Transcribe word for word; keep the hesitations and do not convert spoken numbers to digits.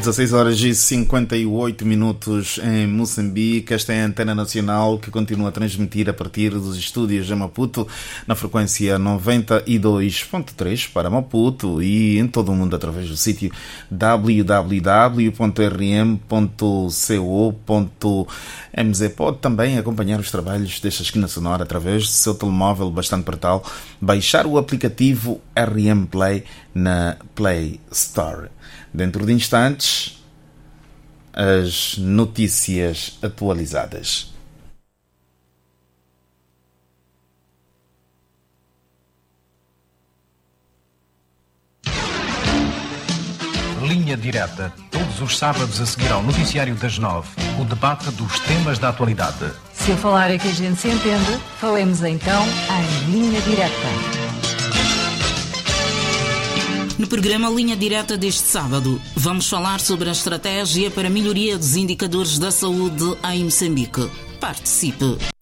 dezasseis horas e cinquenta e oito minutos em Moçambique. Esta é a Antena Nacional que continua a transmitir a partir dos estúdios de Maputo na frequência noventa e dois ponto três para Maputo e em todo o mundo através do sítio w w w ponto r m ponto co ponto m z. Pode também acompanhar os trabalhos desta esquina sonora através do seu telemóvel bastante portal, baixar o aplicativo R M Play na Play Store. Dentro de instantes, as notícias atualizadas. Linha Direta, todos os sábados a seguir ao noticiário das nove, o debate dos temas da atualidade. Se eu falar é que a gente se entende, falemos então em Linha Direta. No programa Linha Direta deste sábado, vamos falar sobre a estratégia para a melhoria dos indicadores da saúde em Moçambique. Participe!